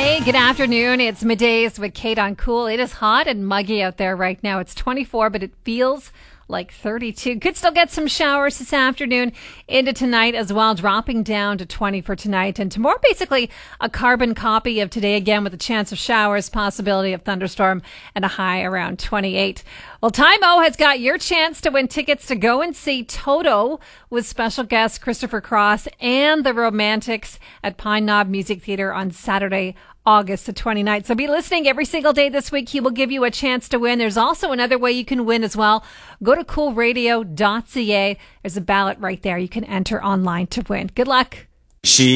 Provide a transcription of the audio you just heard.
Hey, good afternoon. It's Middays with Kate on Cool. It is hot and muggy out there right now. It's 24, but it feels like 32. Could still get some showers this afternoon into tonight as well, dropping down to 20 for tonight. And tomorrow, basically a carbon copy of today again with a chance of showers, possibility of thunderstorm, and a high around 28. Well, Time-O has got your chance to win tickets to go and see Toto with special guest Christopher Cross and the Romantics at Pine Knob Music Theatre on Saturday, August the 29th. So be listening every single day this week. He will give you a chance to win. There's also another way you can win as well. Go to coolradio.ca. There's a ballot right there. You can enter online to win. Good luck.